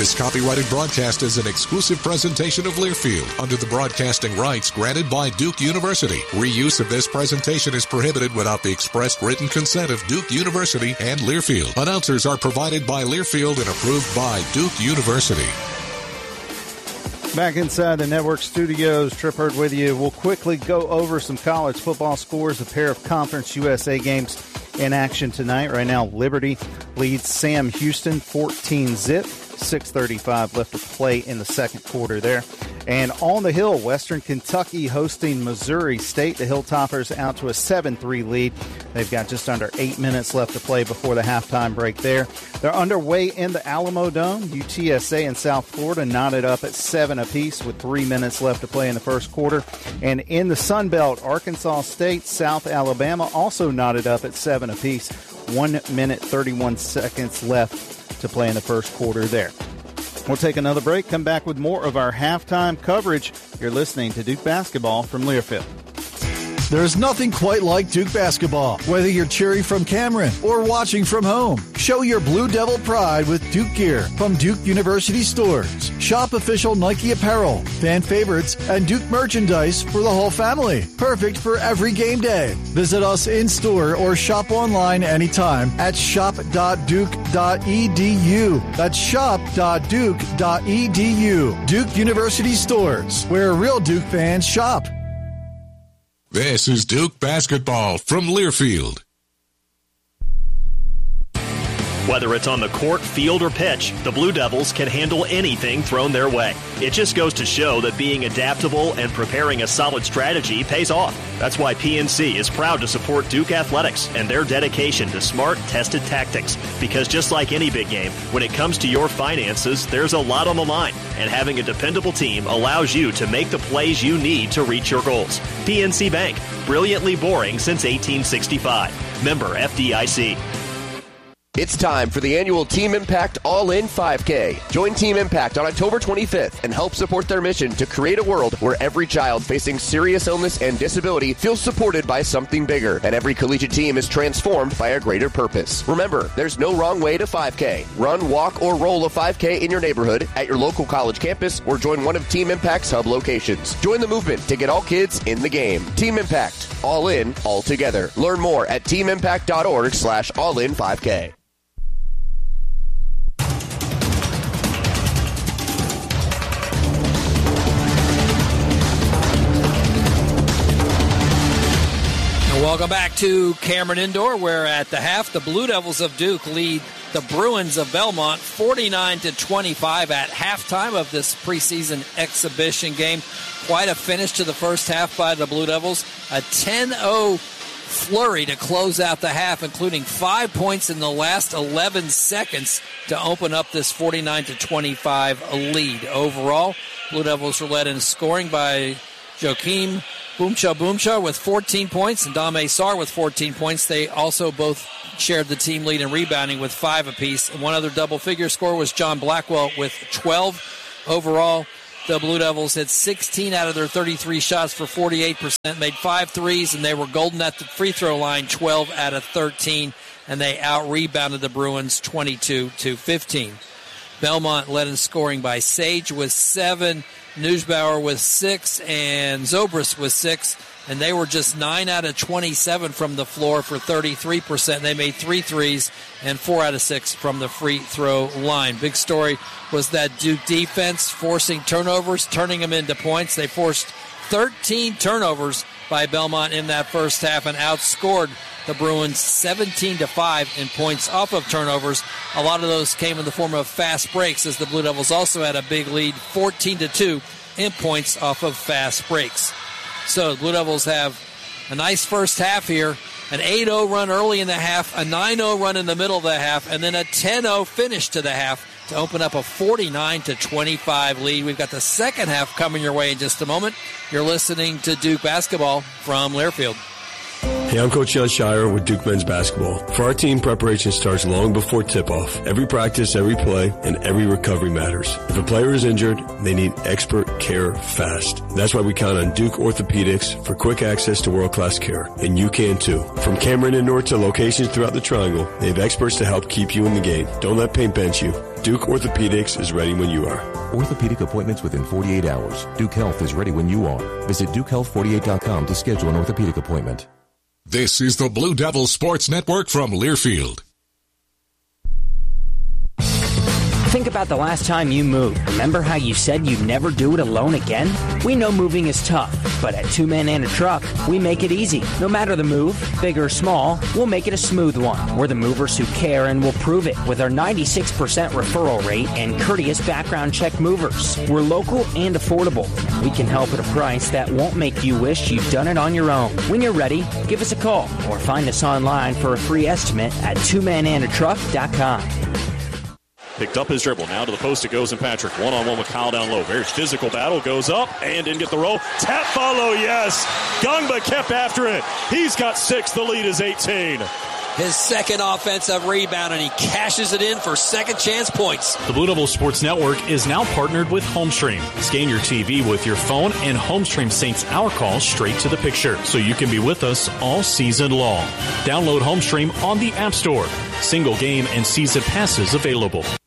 This copyrighted broadcast is an exclusive presentation of Learfield under the broadcasting rights granted by Duke University. Reuse of this presentation is prohibited without the expressed written consent of Duke University and Learfield. Announcers are provided by Learfield and approved by Duke University. Back inside the network studios, Trip Hurd with you. We'll quickly go over some college football scores, a pair of Conference USA games in action tonight. Right now, Liberty leads Sam Houston 14-zip. 6:35 left to play in the second quarter there. And on the Hill, Western Kentucky hosting Missouri State. The Hilltoppers out to a 7-3 lead. They've got just under 8 minutes left to play before the halftime break there. They're underway in the Alamo Dome. UTSA and South Florida knotted up at 7 apiece with 3 minutes left to play in the first quarter. And in the Sun Belt, Arkansas State, South Alabama also knotted up at 7 apiece. 1 minute, 31 seconds left to play in the first quarter there. We'll take another break, come back with more of our halftime coverage. You're listening to Duke Basketball from Learfield. There's nothing quite like Duke basketball, whether you're cheering from Cameron or watching from home. Show your Blue Devil pride with Duke gear from Duke University stores. Shop official Nike apparel, fan favorites, and Duke merchandise for the whole family. Perfect for every game day. Visit us in-store or shop online anytime at shop.duke.edu. That's shop.duke.edu. Duke University stores, where real Duke fans shop. This is Duke Basketball from Learfield. Whether it's on the court, field, or pitch, the Blue Devils can handle anything thrown their way. It just goes to show that being adaptable and preparing a solid strategy pays off. That's why PNC is proud to support Duke Athletics and their dedication to smart, tested tactics. Because just like any big game, when it comes to your finances, there's a lot on the line. And having a dependable team allows you to make the plays you need to reach your goals. PNC Bank, brilliantly boring since 1865. Member FDIC. It's time for the annual Team Impact All-In 5K. Join Team Impact on October 25th and help support their mission to create a world where every child facing serious illness and disability feels supported by something bigger, and every collegiate team is transformed by a greater purpose. Remember, there's no wrong way to 5K. Run, walk, or roll a 5K in your neighborhood, at your local college campus, or join one of Team Impact's hub locations. Join the movement to get all kids in the game. Team Impact. All in, all together. Learn more at teamimpact.org/all-in5K. Welcome back to Cameron Indoor, where at the half, the Blue Devils of Duke lead the Bruins of Belmont 49-25 at halftime of this preseason exhibition game. Quite a finish to the first half by the Blue Devils. A 10-0 flurry to close out the half, including 5 points in the last 11 seconds to open up this 49-25 lead. Overall, Blue Devils were led in scoring by Joakim Boomcha with 14 points and Dame Sarr with 14 points. They also both shared the team lead in rebounding with 5 apiece. And one other double-figure score was John Blackwell with 12. Overall, the Blue Devils hit 16 out of their 33 shots for 48%, made 5 threes, and they were golden at the free throw line 12 out of 13, and they out-rebounded the Bruins 22-15. Belmont led in scoring by Sage with 7, Neusbauer with 6, and Zobrist with 6, and they were just 9 out of 27 from the floor for 33%. They made 3 threes and 4 out of 6 from the free throw line. Big story was that Duke defense forcing turnovers, turning them into points. They forced 13 turnovers by Belmont in that first half and outscored the Bruins 17-5 in points off of turnovers. A lot of those came in the form of fast breaks, as the Blue Devils also had a big lead, 14-2 in points off of fast breaks. So the Blue Devils have a nice first half here, an 8-0 run early in the half, a 9-0 run in the middle of the half, and then a 10-0 finish to the half to open up a 49-25 lead. We've got the second half coming your way in just a moment. You're listening to Duke Basketball from Learfield. Hey, I'm Coach John Shire with Duke Men's Basketball. For our team, preparation starts long before tip-off. Every practice, every play, and every recovery matters. If a player is injured, they need expert care fast. That's why we count on Duke Orthopedics for quick access to world-class care. And you can too. From Cameron Indoor to locations throughout the Triangle, they have experts to help keep you in the game. Don't let pain bench you. Duke Orthopedics is ready when you are. Orthopedic appointments within 48 hours. Duke Health is ready when you are. Visit DukeHealth48.com to schedule an orthopedic appointment. This is the Blue Devils Sports Network from Learfield. Think about the last time you moved. Remember how you said you'd never do it alone again? We know moving is tough, but at Two Men and a Truck, we make it easy. No matter the move, big or small, we'll make it a smooth one. We're the movers who care and will prove it with our 96% referral rate and courteous background check movers. We're local and affordable. We can help at a price that won't make you wish you'd done it on your own. When you're ready, give us a call or find us online for a free estimate at twomenandatruck.com. Picked up his dribble. Now to the post it goes, and Patrick one-on-one with Kyle down low. Very physical battle. Goes up and didn't get the roll. Tap follow, yes. Gungba kept after it. He's got 6. The lead is 18. His second offensive rebound, and he cashes it in for second chance points. The Blue Devils Sports Network is now partnered with Homestream. Scan your TV with your phone, and Homestream syncs our calls straight to the picture, so you can be with us all season long. Download Homestream on the App Store. Single game and season passes available.